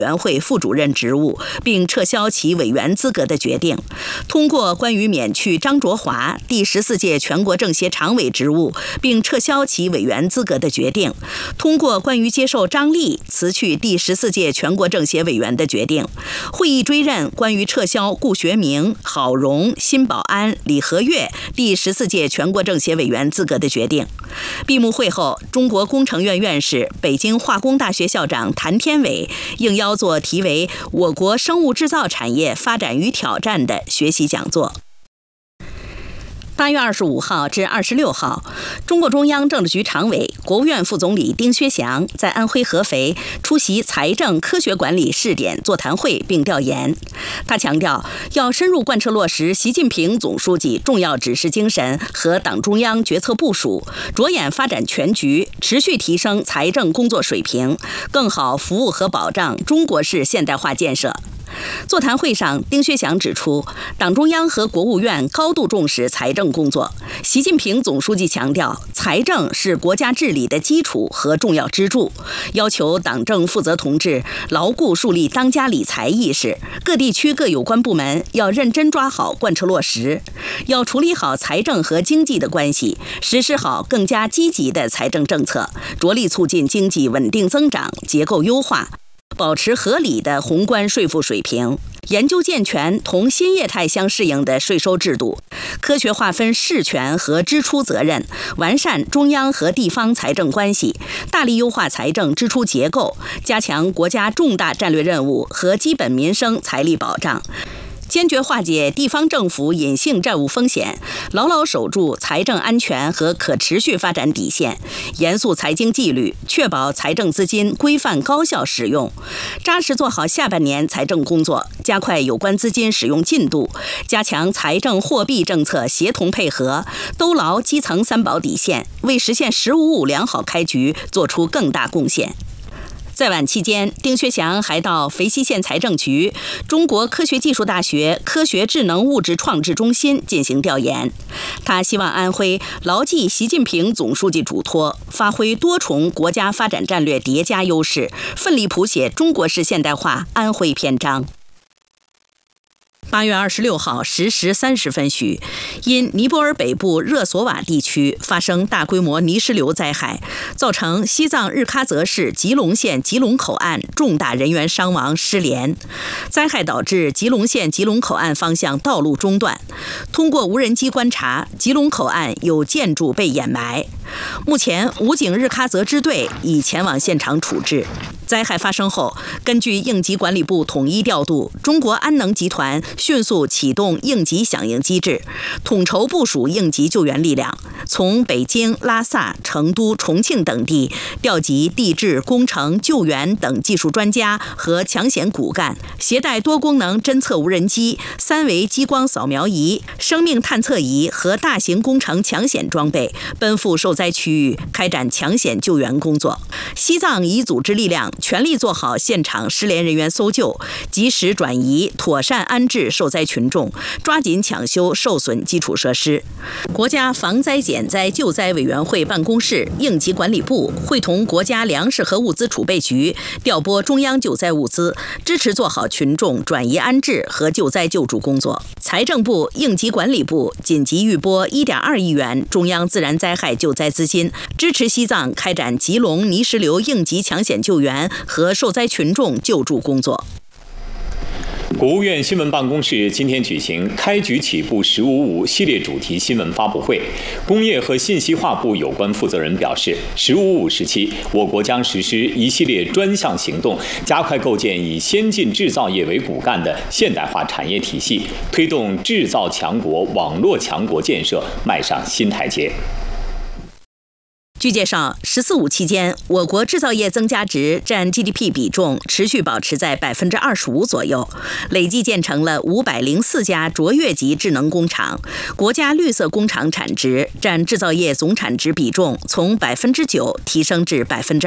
委员会副主任职务，并撤销其委员资格的决定；通过关于免去张卓华第14届全国政协常委职务，并撤销其委员资格的决定；通过关于接受张丽辞去第14届全国政协委员的决定；会议追认关于撤销顾学明、郝荣、辛保安、李和悦第14届全国政协委员资格的决定。闭幕会后，中国工程院院士、北京化工大学校长谭天伟应邀做题为《我国生物制造产业发展与挑战》的学习讲座。8月25号至26号，中共中央政治局常委、国务院副总理丁薛祥在安徽合肥出席财政科学管理试点座谈会并调研。他强调，要深入贯彻落实习近平总书记重要指示精神和党中央决策部署，着眼发展全局，持续提升财政工作水平，更好服务和保障中国式现代化建设。座谈会上，丁薛祥指出，党中央和国务院高度重视财政工作。习近平总书记强调，财政是国家治理的基础和重要支柱，要求党政负责同志牢固树立当家理财意识，各地区各有关部门要认真抓好贯彻落实，要处理好财政和经济的关系，实施好更加积极的财政政策，着力促进经济稳定增长、结构优化，保持合理的宏观税负水平，研究健全同新业态相适应的税收制度，科学划分事权和支出责任，完善中央和地方财政关系，大力优化财政支出结构，加强国家重大战略任务和基本民生财力保障，坚决化解地方政府隐性债务风险，牢牢守住财政安全和可持续发展底线，严肃财经纪律，确保财政资金规范高效使用，扎实做好下半年财政工作，加快有关资金使用进度，加强财政货币政策协同配合，兜牢基层三保底线，为实现“15+5”良好开局做出更大贡献。在晚期间，丁薛祥还到肥西县财政局、中国科学技术大学科学智能物质创制中心进行调研。他希望安徽牢记习近平总书记嘱托，发挥多重国家发展战略叠加优势，奋力谱写中国式现代化安徽篇章。8月26号10时30分许，因尼泊尔北部热索瓦地区发生大规模泥石流灾害，造成西藏日喀则市吉隆县吉隆口岸重大人员伤亡失联。灾害导致吉隆县吉隆口岸方向道路中断。通过无人机观察，吉隆口岸有建筑被掩埋。目前，武警日喀则支队已前往现场处置。灾害发生后，根据应急管理部统一调度，中国安能集团迅速启动应急响应机制，统筹部署应急救援力量，从北京、拉萨、成都、重庆等地调集地质、工程、救援等技术专家和抢险骨干，携带多功能侦测无人机、3维激光扫描仪、生命探测仪和大型工程抢险装备，奔赴受灾区域开展抢险救援工作。西藏已组织力量全力做好现场失联人员搜救，及时转移、妥善安置受灾群众，抓紧抢修受损基础设施。国家防灾减灾救灾委员会办公室、应急管理部会同国家粮食和物资储备局调拨中央救灾物资，支持做好群众转移安置和救灾救助工作。财政部、应急管理部紧急预拨1.2亿元中央自然灾害救灾资金，支持西藏开展吉隆泥石流应急抢险救援和受灾群众救助工作。 国务院新闻办公室今天举行开局起步“15+5”系列主题新闻发布会。工业和信息化部有关负责人表示，“15+5”时期，我国将实施一系列专项行动，加快构建以先进制造业为骨干的现代化产业体系，推动制造强国、网络强国建设迈上新台阶。 据介绍，“14+5”期间，我国制造业增加值占 GDP 比重持续保持在25%左右，累计建成了504家卓越级智能工厂，国家绿色工厂产值占制造业总产值比重从9%提升至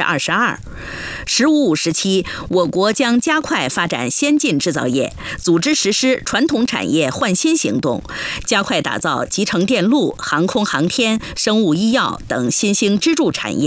22%。“15+5”时期，我国将加快发展先进制造业，组织实施传统产业换新行动，加快打造集成电路、航空航天、生物医药等新兴支柱产业，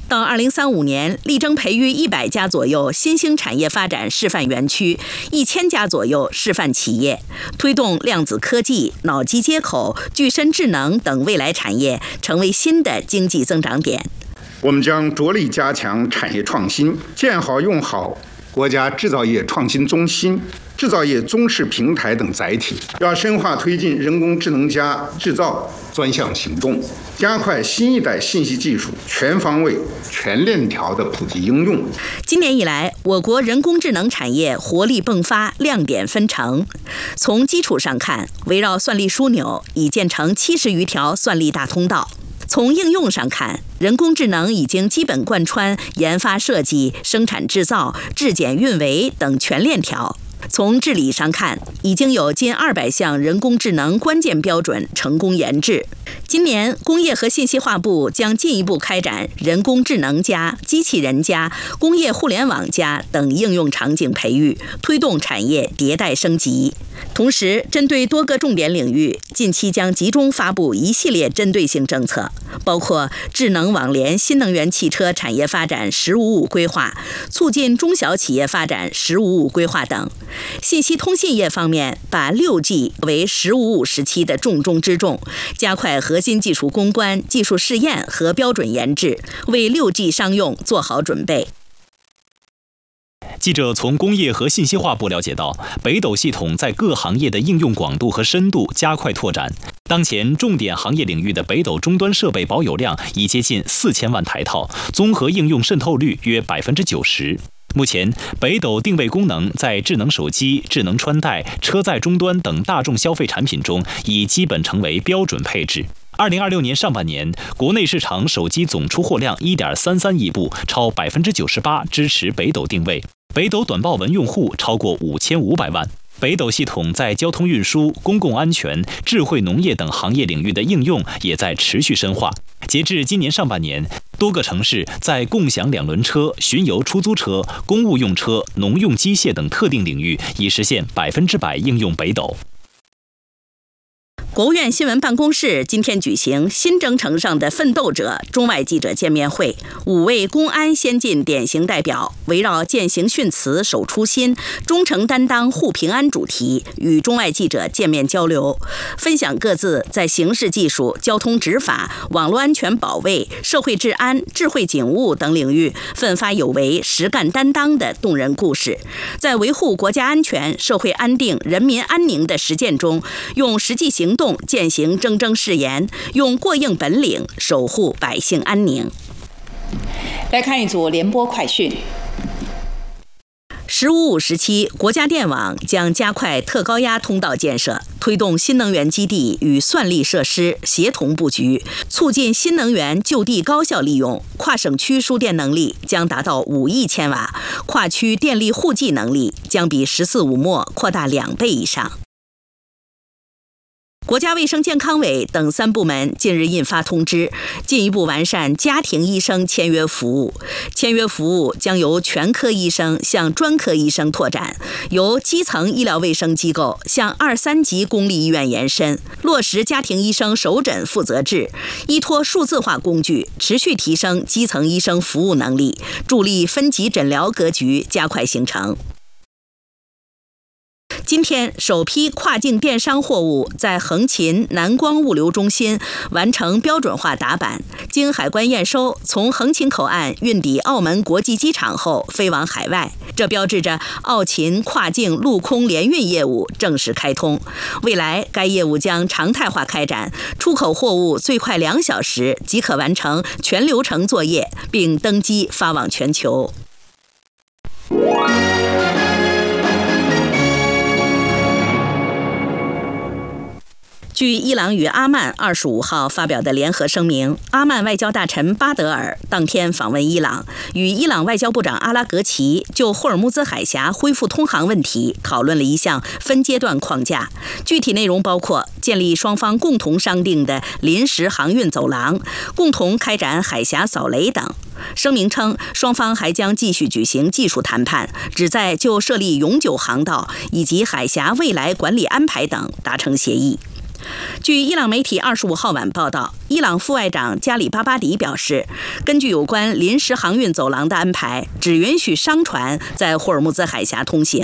到2035年，力争培育100家左右新兴产业发展示范园区，1000家左右示范企业，推动量子科技、脑机接口、具身智能等未来产业成为新的经济增长点。 我们将着力加强产业创新，建好用好国家制造业创新中心、制造业综示平台等载体，要深化推进人工智能加制造专项行动，加快新一代信息技术全方位、全链条的普及应用。 今年以来，我国人工智能产业活力迸发，亮点纷呈。从基础上看，围绕算力枢纽已建成70余条算力大通道。从应用上看，人工智能已经基本贯穿研发设计、生产制造、质检运维等全链条。从治理上看，已经有近200项人工智能关键标准成功研制。今年，工业和信息化部将进一步开展人工智能加、机器人加、工业互联网加等应用场景培育，推动产业迭代升级。同时，针对多个重点领域，近期将集中发布一系列针对性政策，包括智能网联新能源汽车产业发展“15+5”规划、促进中小企业发展“15+5”规划等。信息通信业方面，把6G 为“15+5”时期的重中之重，加快核心技术攻关、技术试验和标准研制，为6G 商用做好准备。 记者从工业和信息化部了解到，北斗系统在各行业的应用广度和深度加快拓展。当前重点行业领域的北斗终端设备保有量已接近4000万台套，综合应用渗透率约90%。目前，北斗定位功能在智能手机、智能穿戴、车载终端等大众消费产品中已基本成为标准配置。2026年上半年，国内市场手机总出货量1.33亿部，超98%支持北斗定位。北斗短报文用户超过5500万。北斗系统在交通运输、公共安全、智慧农业等行业领域的应用也在持续深化。截至今年上半年，多个城市在共享2轮车、巡游出租车、公务用车、农用机械等特定领域已实现100%应用北斗。 国务院新闻办公室今天举行新征程上的奋斗者中外记者见面会，5位公安先进典型代表围绕践行训词、守初心、忠诚担当、护平安主题，与中外记者见面交流，分享各自在刑事技术、交通执法、网络安全保卫、社会治安、智慧警务等领域奋发有为、实干担当的动人故事，在维护国家安全、社会安定、人民安宁的实践中，用实际行动践行铮铮誓言，用过硬本领守护百姓安宁。 来看一组联播快讯。 15+5时期，国家电网将加快特高压通道建设，推动新能源基地与算力设施协同布局，促进新能源就地高效利用。跨省区输电能力将达到5亿千瓦，跨区电力互计能力将比“14+5”末扩大2倍以上。国家卫生健康委等3部门近日印发通知，进一步完善家庭医生签约服务。签约服务将由全科医生向专科医生拓展，由基层医疗卫生机构向2、3级公立医院延伸，落实家庭医生首诊负责制，依托数字化工具，持续提升基层医生服务能力，助力分级诊疗格局加快形成。今天，首批跨境电商货物在横琴南光物流中心完成标准化打板，经海关验收，从横琴口岸运抵澳门国际机场后飞往海外。这标志着澳琴跨境陆空联运业务正式开通。未来，该业务将常态化开展，出口货物最快2小时即可完成全流程作业，并登机发往全球。据伊朗与阿曼25号发表的联合声明，阿曼外交大臣巴德尔当天访问伊朗，与伊朗外交部长阿拉格齐就霍尔木兹海峡恢复通航问题讨论了一项分阶段框架，具体内容包括建立双方共同商定的临时航运走廊，共同开展海峡扫雷等。声明称，双方还将继续举行技术谈判，旨在就设立永久航道以及海峡未来管理安排等达成协议。 据伊朗媒体25号晚报道，伊朗副外长加里巴巴迪表示，根据有关临时航运走廊的安排，只允许商船在霍尔木兹海峡通行。